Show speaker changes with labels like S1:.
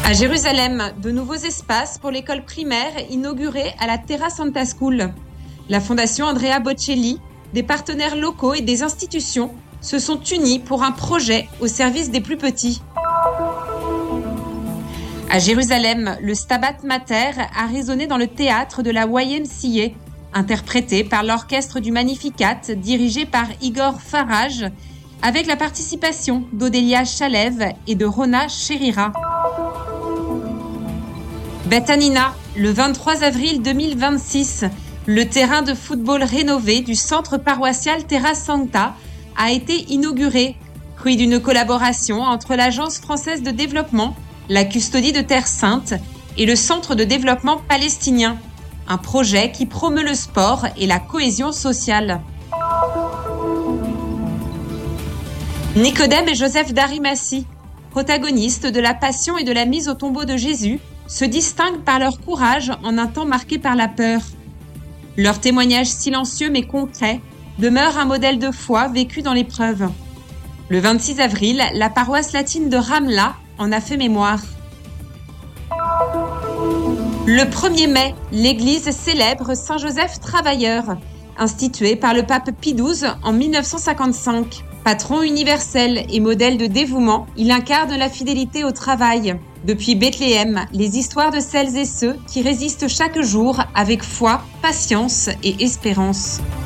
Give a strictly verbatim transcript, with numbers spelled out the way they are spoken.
S1: À Jérusalem, de nouveaux espaces pour l'école primaire inaugurés à la Terra Santa School. La Fondation Andrea Bocelli, des partenaires locaux et des institutions se sont unis pour un projet au service des plus petits. À Jérusalem, le Stabat Mater a résonné dans le théâtre de la Y M C A, interprété par l'orchestre du Magnificat dirigé par Igor Farage, avec la participation d'Odélia Chalev et de Rona Cherira. Beth Hanina, le vingt-trois avril deux mille vingt-six, le terrain de football rénové du centre paroissial Terra Santa a été inauguré, fruit d'une collaboration entre l'Agence française de développement, la Custodie de Terre Sainte et le Centre de développement palestinien, un projet qui promeut le sport et la cohésion sociale. Nicodème et Joseph d'Arimathie, protagonistes de la passion et de la mise au tombeau de Jésus, se distinguent par leur courage en un temps marqué par la peur. Leur témoignage silencieux mais concret demeure un modèle de foi vécu dans l'épreuve. Le vingt-six avril, la paroisse latine de Ramla en a fait mémoire. Le premier mai, l'église célèbre Saint Joseph Travailleur, institué par le pape Pie douze en mille neuf cent cinquante-cinq. Patron universel et modèle de dévouement, il incarne la fidélité au travail. Depuis Bethléem, les histoires de celles et ceux qui résistent chaque jour avec foi, patience et espérance.